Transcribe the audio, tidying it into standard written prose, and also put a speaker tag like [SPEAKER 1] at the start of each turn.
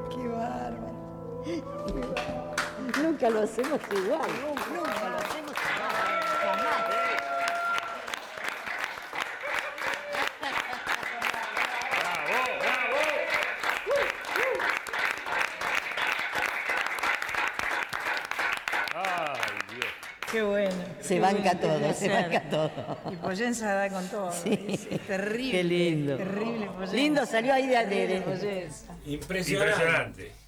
[SPEAKER 1] Qué bárbaro.
[SPEAKER 2] Nunca lo hacemos igual.
[SPEAKER 1] Nunca lo hacemos jamás.
[SPEAKER 3] Ay, Dios.
[SPEAKER 1] Qué bueno.
[SPEAKER 2] Se banca todo, se banca todo.
[SPEAKER 1] Y Poyensa da con todo.
[SPEAKER 2] Sí.
[SPEAKER 1] Es terrible.
[SPEAKER 2] Qué lindo.
[SPEAKER 1] Terrible Poyensa.
[SPEAKER 2] Lindo salió ahí de
[SPEAKER 1] Terrible Poyensa.
[SPEAKER 4] Impresionante.
[SPEAKER 3] Impresionante.